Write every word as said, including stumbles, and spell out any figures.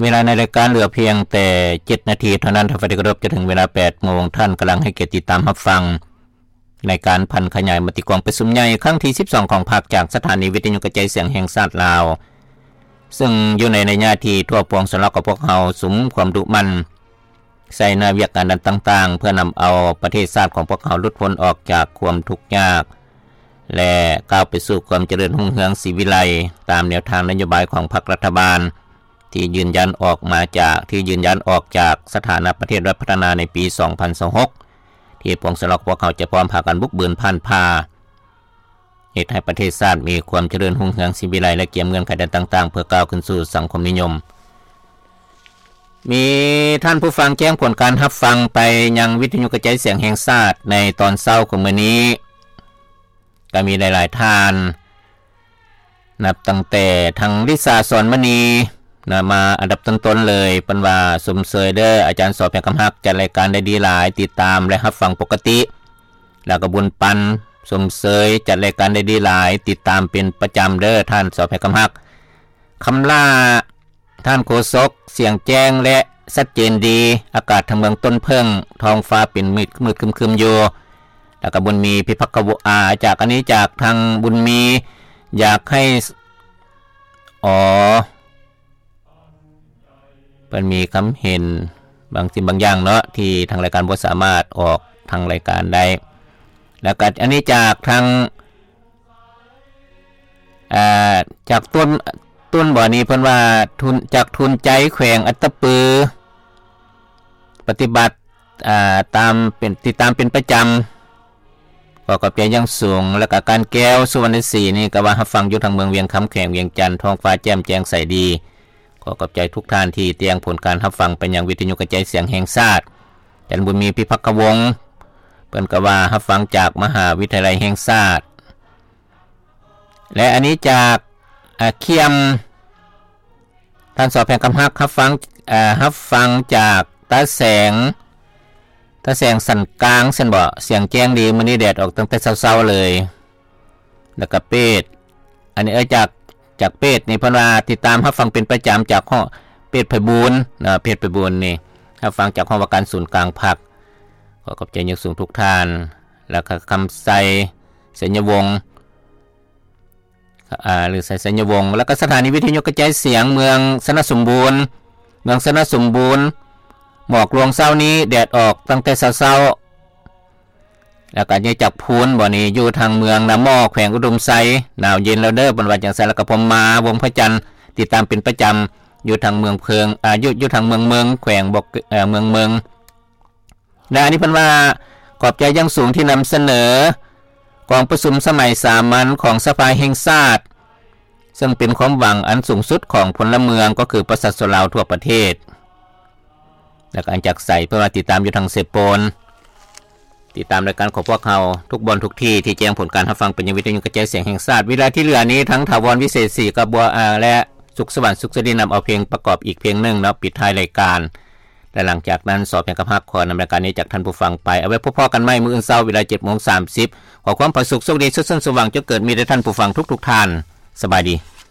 เวลาในรายการเหลือเพียงแต่เจ็ดนาทีเท่านั้นถ้าไฟกระรบจะถึงเวลา แปดโมงท่านกำลังให้เกียรติติดตามรับฟังในการพันขยายมติกองประชุมใหญ่ครั้งที่สิบสองของพรรคจากสถานีวิทยุกระจายเสียงแห่งชาติลาวซึ่งอยู่ในในหน้าที่ทั่วปวงสำหรับกับพวกเฮาสุมความดุมันใส่ในเวียกการต่างๆเพื่อนำเอาประเทศชาติของพวกเฮาหลุดพ้นออกจากความทุกข์ยากและก้าวไปสู่ความเจริญรุ่งเรืองศรีวิไลตามแนวทางนโยบายของพรรครัฐบาลที่ยืนยันออกมาจากที่ยืนยันออกจากสถานะประเทศรัฐพัฒนาในปีสองพันยี่สิบหกที่ปวงสำหรับพวกเขาจะพร้อมพากันบุกเบิกผ่านพาเหตุให้ประเทศชาติมีความเจริญรุ่งเรืองศรีวิไลและเกี่ยมเงื่อนไขต่างๆเพื่อก้าวขึ้นสู่สังคมนิยมมีท่านผู้ฟังแจ้งผลการรับฟังไปยังวิทยุกระจายเสียงแห่งชาติในตอนเช้าของมื้อนี้ก็มีหลายๆท่านนับตั้งแต่ทางลิซาสอนมณีนะมาอันดับต้นๆเลยเปิ้นว่าสมเสยเด้ออาจารย์สอบแห่งคำฮักจัดรายการได้ดีหลายติดตามและรับฟังปกติแล้วก็บุญปันสมเสยจัดรายการได้ดีหลายติดตามเป็นประจำเด้อท่านสอบแห่งคำฮักคำล่าท่านโฆษกเสียงแจ้งและชัดเจนดีอากาศทางเมืองต้นเพิ่งท้องฟ้าเป็นมืดมืดครึมๆอยู่แล้วก็บุญมีพิพักกวอาจากอันนี้จากทางบุญมีอยากให้อ๋อมันมีคำเห็นบางสิ่งบางอย่างเนาะที่ทางรายการบ่สามารถออกทางรายการได้แล้วก็อันนี้จากทางอ่าจากต้นต้นบ่อนี้เพิ่นว่าทุนจากทุนใจแขวงอัตตปือปฏิบัติอ่าตามเป็นติดตามเป็นประจำก็กับใจยังสูงแล้วก็การแก้วสุวรรณศรีนี่ก็ว่ารับฟังอยู่ทางเมืองเวียงคำแขวงเวียงจันทร์ท้องฟ้าแจ่มแจ้งใสดีขอขอบใจทุกท่านที่เตียงผลการรับฟังไปยังวิทยุกระจายเสียงแห่งชาติจันบุญมีพิพักกวงศ์เพิ่นก็ว่ารับฟังจากมหาวิทยาลัยแห่งชาติและอันนี้จากเคียมท่านสอบแห่งคำฮักรับฟังอ่ารับฟังจากตาแสงตาแสงสันกลางเส้นบ่เสียงแจ้งดีมื้อนี้แดดออกตั้งแต่เช้าๆเลยแล้วก็เป็ดอันนี้เอ้ยจากจากเป็ดนี่เพิ่นว่าติดตามรับฟังเป็นประจำจากห้องเป็ดไผบูลย์นะเป็ดไผบูลย์นี่รับฟังจากห้องว่าการศูนย์กลางภาคขอขอบใจอย่างสูงทุกท่านแล้วก็คำไสสัญญวงศ์อ่าหรือไสสัญญวงศ์แล้วก็สถานีวิทยุกระจายเสียงเมืองสนสมบูรณ์เมืองสนสมบูรณ์หมอกลวงเช้านี้แดดออกตั้งแต่เช้าๆแล้วก็ยังจักพูนบ่นี้อยู่ทางเมืองนาหม้อแขวงอุดมไซหนาวเย็นแล้วเด้อบรรวัดจังไสแล้วก็ผมมาวงพระจันทร์ติดตามเป็นประจำอยู่ทางเมืองเพิงอ่าอยู่อยู่ทางเมืองเมืองแขวงบกเอ่อเมืองเมืองและอันนี้เพิ่นว่าขอบใจอย่างสูงที่นำเสนอกองประชุมสมัยสามัญของสภาแห่งชาติซึ่งเป็นความหวังอันสูงสุดของพลเมืองก็คือประชาชนลาวทั่วประเทศและการจักใส่เพื่อติดตามอยู่ทางเซโปนติดตามรายการของพวกเราทุกบนทุกที่ที่แจ้งผลการรับฟังเป็นยังวิทยุกระจายเสียงแห่งชาติเวลาที่เหลือนี้ทั้งถาวรวิเศษสี่กับบัวอาและสุขสวรรค์สุขสดีนำเอาเพลงประกอบอีกเพลงหนึ่งแล้วปิดท้ายรายการและหลังจากนั้นสอบแห่งกระพักขอนำรายการนี้จากท่านผู้ฟังไปเอาไว้พบกันใหม่มื้ออื่นเช้าเวลา เจ็ดโมงสามสิบ ขอความประสุขสุขดีสุขสันต์สว่างจงเกิดมีแด่ท่านผู้ฟังทุกๆท่านสบายดี